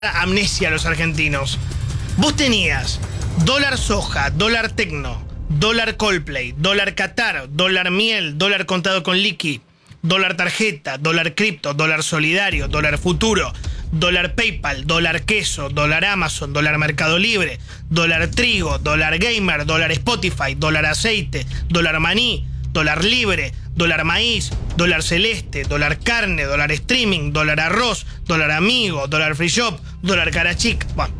amnesia a los argentinos. Vos tenías dólar soja, dólar tecno, dólar Coldplay, dólar Qatar, dólar miel, dólar contado con liqui, dólar tarjeta, dólar cripto, dólar solidario, dólar futuro, dólar PayPal, dólar queso, dólar Amazon, dólar Mercado Libre, dólar trigo, dólar gamer, dólar Spotify, dólar aceite, dólar maní, dólar libre, dólar maíz, dólar celeste, dólar carne, dólar streaming, dólar arroz, dólar amigo, dólar free shop, dólar carachic. Bueno,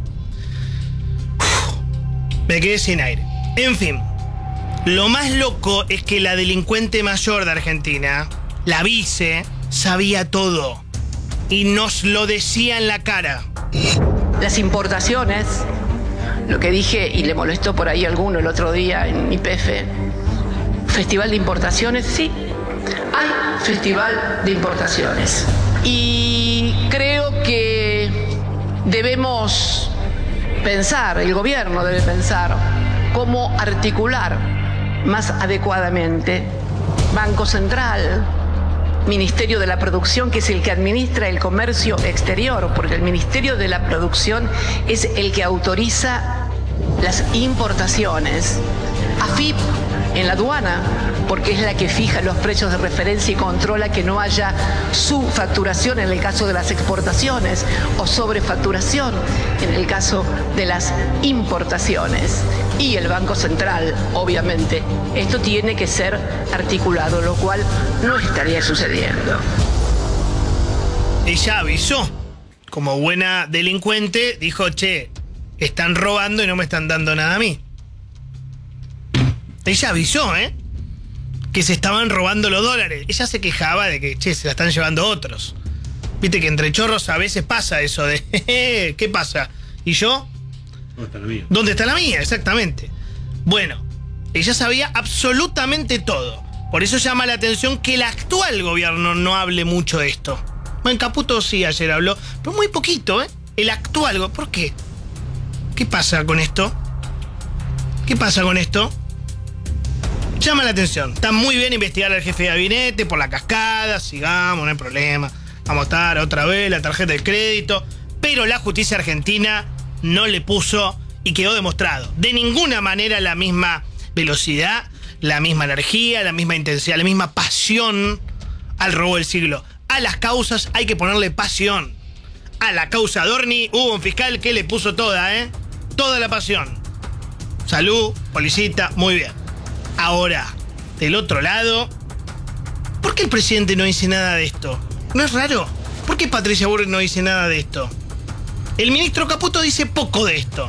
me quedé sin aire. En fin, lo más loco es que la delincuente mayor de Argentina, la vice, sabía todo y nos lo decía en la cara. Las importaciones, lo que dije y le molestó por ahí a alguno el otro día en YPF, festival de importaciones, sí, hay festival de importaciones. Y creo que debemos pensar, el gobierno debe pensar cómo articular más adecuadamente Banco Central, Ministerio de la Producción, que es el que administra el comercio exterior, porque el Ministerio de la Producción es el que autoriza las importaciones. AFIP en la aduana, porque es la que fija los precios de referencia y controla que no haya subfacturación en el caso de las exportaciones o sobrefacturación en el caso de las importaciones. Y el Banco Central, obviamente. Esto tiene que ser articulado, lo cual no estaría sucediendo. Ella avisó, como buena delincuente, dijo, che, están robando y no me están dando nada a mí. Ella avisó, que se estaban robando los dólares. Ella se quejaba de que, che, se la están llevando otros. Viste que entre chorros a veces pasa eso de, ¿qué pasa? ¿Y yo? ¿Dónde está la mía? ¿Dónde está la mía? Exactamente. Bueno, ella sabía absolutamente todo. Por eso llama la atención que el actual gobierno no hable mucho de esto. Bueno, Caputo sí ayer habló, pero muy poquito, El actual, ¿por qué? ¿Qué pasa con esto? ¿Qué pasa con esto? Llama la atención. Está muy bien investigar al jefe de gabinete por la cascada, sigamos, no hay problema. Vamos a estar otra vez la tarjeta de crédito. Pero la justicia argentina no le puso y quedó demostrado. De ninguna manera la misma velocidad, la misma energía, la misma intensidad, la misma pasión al robo del siglo. A las causas hay que ponerle pasión. A la causa Dorni hubo un fiscal que le puso toda, toda la pasión. Salud, policita, muy bien. Ahora, del otro lado, ¿por qué el presidente no dice nada de esto? ¿No es raro? ¿Por qué Patricia Bullrich no dice nada de esto? El ministro Caputo dice poco de esto.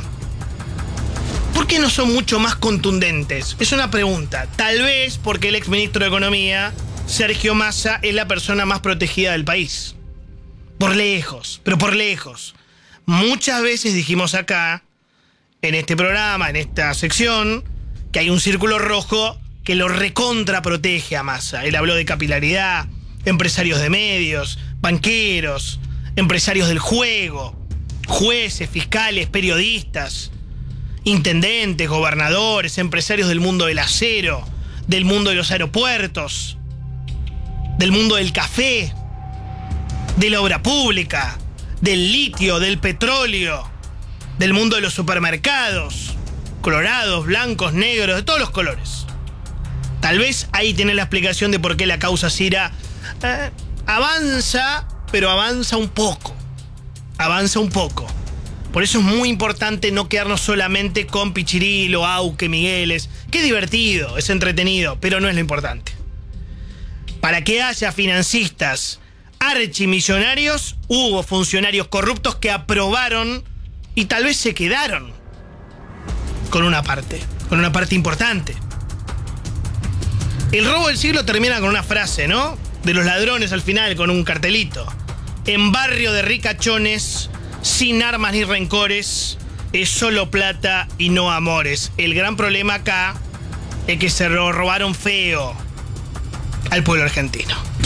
¿Por qué no son mucho más contundentes? Es una pregunta. Tal vez porque el exministro de Economía, Sergio Massa, es la persona más protegida del país. Por lejos, pero por lejos. Muchas veces dijimos acá, en este programa, en esta sección, que hay un círculo rojo que lo recontra protege a Massa. Él habló de capilaridad, empresarios de medios, banqueros, empresarios del juego, jueces, fiscales, periodistas, intendentes, gobernadores, empresarios del mundo del acero, del mundo de los aeropuertos, del mundo del café, de la obra pública, del litio, del petróleo, del mundo de los supermercados, colorados, blancos, negros, de todos los colores. Tal vez ahí tiene la explicación de por qué la causa Cira avanza, pero avanza un poco. Avanza un poco. Por eso es muy importante no quedarnos solamente con Pichirilo, Auque, Migueles. Qué divertido, es entretenido, pero no es lo importante. Para que haya financistas archimillonarios, hubo funcionarios corruptos que aprobaron y tal vez se quedaron con una parte importante. El robo del siglo termina con una frase, ¿no? De los ladrones al final, con un cartelito. En barrio de ricachones, sin armas ni rencores, es solo plata y no amores. El gran problema acá es que se lo robaron feo al pueblo argentino.